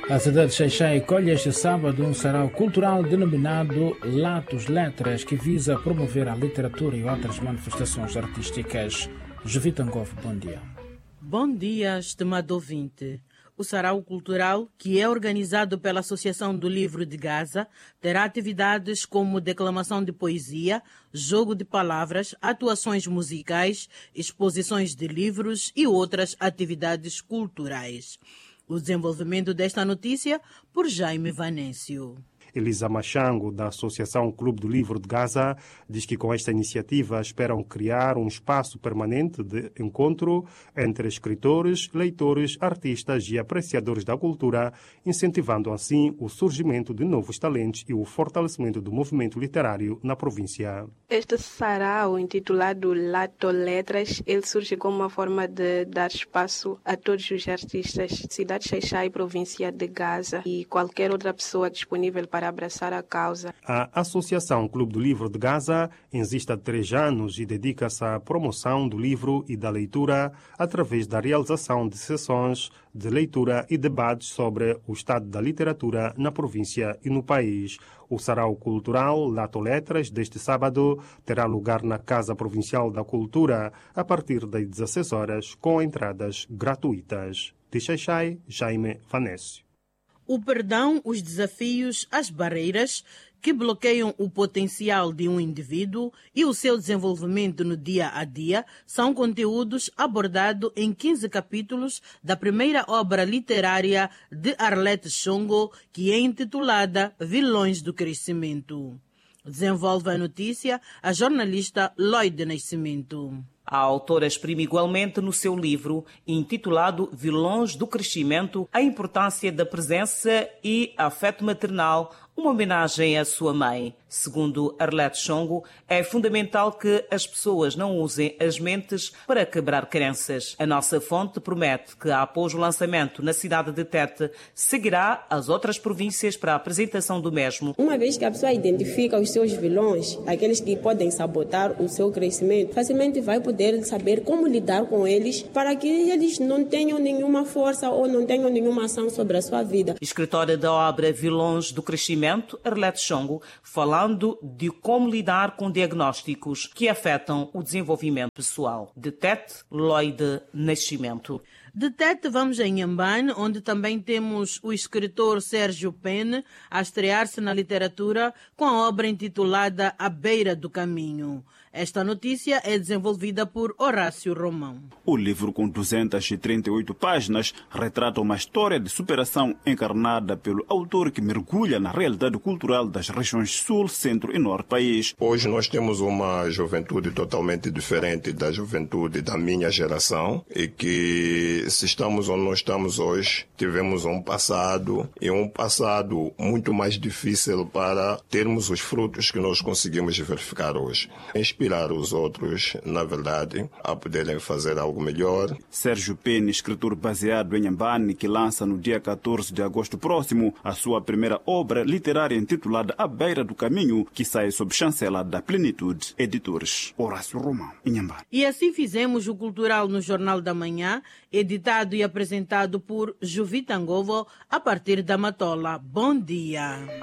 A cidade de Xai-Xai colhe este sábado um sarau cultural denominado Latos Letras, que visa promover a literatura e outras manifestações artísticas. Jovita Ngoff, bom dia. Bom dia, estimado ouvinte. O sarau cultural, que é organizado pela Associação do Livro de Gaza, terá atividades como declamação de poesia, jogo de palavras, atuações musicais, exposições de livros e outras atividades culturais. O desenvolvimento desta notícia por Jaime Vanêncio. Elisa Machango, da Associação Clube do Livro de Gaza, diz que com esta iniciativa esperam criar um espaço permanente de encontro entre escritores, leitores, artistas e apreciadores da cultura, incentivando assim o surgimento de novos talentos e o fortalecimento do movimento literário na província. Este sarau, intitulado Lato Letras, ele surge como uma forma de dar espaço a todos os artistas da cidade de Xai-Xai, província de Gaza, e qualquer outra pessoa disponível para abraçar a causa. A Associação Clube do Livro de Gaza existe há 3 anos e dedica-se à promoção do livro e da leitura através da realização de sessões de leitura e debates sobre o estado da literatura na província e no país. O sarau cultural Lato Letras deste sábado terá lugar na Casa Provincial da Cultura a partir das 16 horas com entradas gratuitas. De Xai-Xai, Jaime Vanêcio. O perdão, os desafios, as barreiras que bloqueiam o potencial de um indivíduo e o seu desenvolvimento no dia a dia são conteúdos abordados em 15 capítulos da primeira obra literária de Arlete Shongo, que é intitulada Vilões do Crescimento. Desenvolve a notícia a jornalista Lloyd Nascimento. A autora exprime igualmente no seu livro, intitulado Vilões do Crescimento, a importância da presença e afeto maternal, uma homenagem à sua mãe. Segundo Arlete Shongo, é fundamental que as pessoas não usem as mentes para quebrar crenças. A nossa fonte promete que, após o lançamento na cidade de Tete, seguirá as outras províncias para a apresentação do mesmo. Uma vez que a pessoa identifica os seus vilões, aqueles que podem sabotar o seu crescimento, facilmente vai poder saber como lidar com eles para que eles não tenham nenhuma força ou não tenham nenhuma ação sobre a sua vida. Escritora da obra Vilões do Crescimento, Arlete Shongo, falando de como lidar com diagnósticos que afetam o desenvolvimento pessoal. De Tete, Lloyd Nascimento. De Tete vamos a Inhambane, onde também temos o escritor Sérgio Pene a estrear-se na literatura com a obra intitulada À Beira do Caminho. Esta notícia é desenvolvida por Horácio Romão. O livro, com 238 páginas, retrata uma história de superação encarnada pelo autor que mergulha na realidade cultural das regiões Sul, Centro e Norte do país. Hoje nós temos uma juventude totalmente diferente da juventude da minha geração e que, se estamos onde nós estamos hoje, tivemos um passado muito mais difícil para termos os frutos que nós conseguimos verificar hoje. Inspirar os outros, na verdade, a poderem fazer algo melhor. Sérgio Pene, escritor baseado em Inhambane, que lança no dia 14 de agosto próximo a sua primeira obra literária intitulada À Beira do Caminho, que sai sob chancela da Plenitude Editores. Horácio Romão, Inhambane. E assim fizemos o Cultural no Jornal da Manhã, editado e apresentado por Jovita Ngoff a partir da Matola. Bom dia.